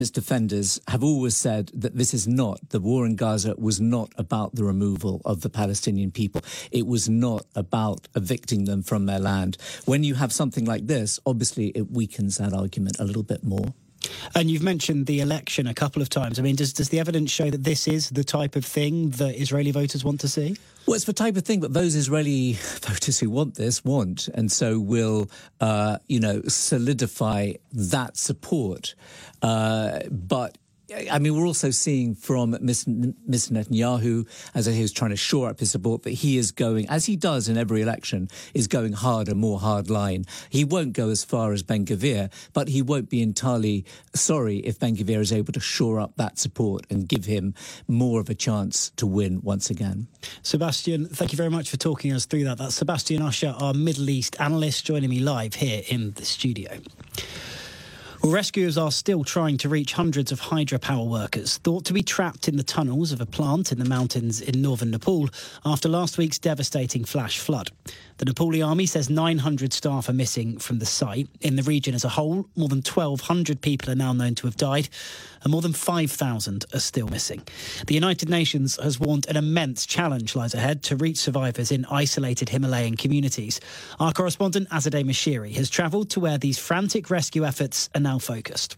Its defenders have always said that the war in Gaza was not about the removal of the Palestinian people. It was not about evicting them from their land. When you have something like this, obviously it weakens that argument a little bit more. And you've mentioned the election a couple of times. I mean, does the evidence show that this is the type of thing that Israeli voters want to see? Well, it's the type of thing that those Israeli voters who want this want, and so will, solidify that support. But I mean, we're also seeing from Mr. Netanyahu, as he was trying to shore up his support, that he is going, as he does in every election, is going harder, more hard line. He won't go as far as Ben-Gvir, but he won't be entirely sorry if Ben-Gvir is able to shore up that support and give him more of a chance to win once again. Sebastian, thank you very much for talking us through that. That's Sebastian Usher, our Middle East analyst, joining me live here in the studio. Well, rescuers are still trying to reach hundreds of hydropower workers thought to be trapped in the tunnels of a plant in the mountains in northern Nepal after last week's devastating flash flood. The Nepali army says 900 staff are missing from the site. In the region as a whole, more than 1,200 people are now known to have died, and more than 5,000 are still missing. The United Nations has warned an immense challenge lies ahead to reach survivors in isolated Himalayan communities. Our correspondent Azadeh Mashiri has travelled to where these frantic rescue efforts are now focused.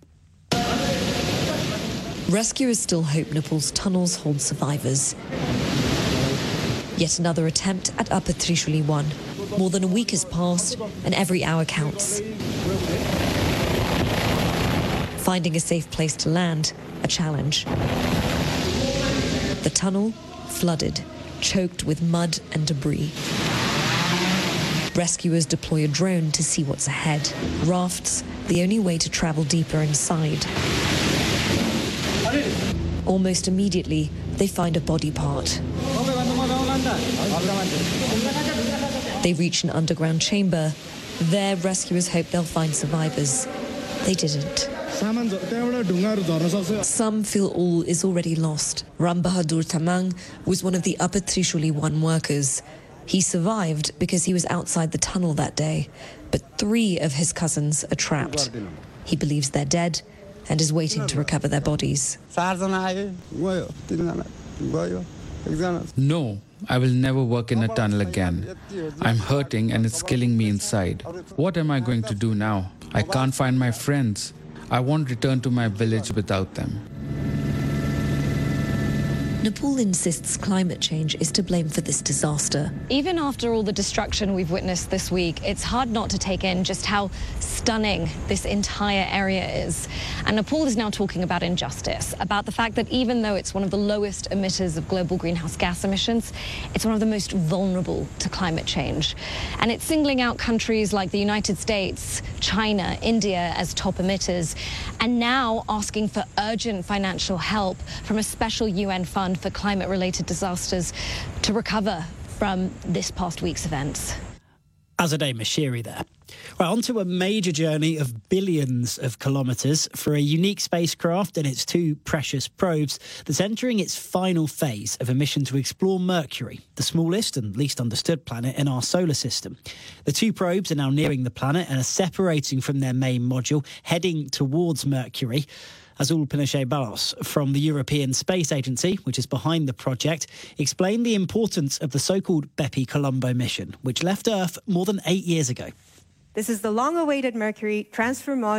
Rescuers still hope Nepal's tunnels hold survivors. Yet another attempt at Upper Trishuli 1. More than a week has passed, and every hour counts. Finding a safe place to land, a challenge. The tunnel, flooded, choked with mud and debris. Rescuers deploy a drone to see what's ahead. Rafts, the only way to travel deeper inside. Almost immediately, they find a body part. They reach an underground chamber. There, rescuers hope they'll find survivors. They didn't. Some feel all is already lost. Ram Bahadur Tamang was one of the Upper Trishuli 1 workers. He survived because he was outside the tunnel that day, but 3 of his cousins are trapped. He believes they're dead and is waiting to recover their bodies. No, I will never work in a tunnel again. I'm hurting and it's killing me inside. What am I going to do now? I can't find my friends. I won't return to my village without them. Nepal insists climate change is to blame for this disaster. Even after all the destruction we've witnessed this week, it's hard not to take in just how stunning this entire area is. And Nepal is now talking about injustice, about the fact that even though it's one of the lowest emitters of global greenhouse gas emissions, it's one of the most vulnerable to climate change. And it's singling out countries like the United States, China, India as top emitters, and now asking for urgent financial help from a special UN fund for climate-related disasters to recover from this past week's events. Azadeh Mashiri there. Right, on to a major journey of billions of kilometres for a unique spacecraft and its 2 precious probes that's entering its final phase of a mission to explore Mercury, the smallest and least understood planet in our solar system. The 2 probes are now nearing the planet and are separating from their main module, heading towards Mercury. Azul Pinochet-Balos from the European Space Agency, which is behind the project, explained the importance of the so-called Bepi-Colombo mission, which left Earth more than 8 years ago. This is the long-awaited Mercury transfer module.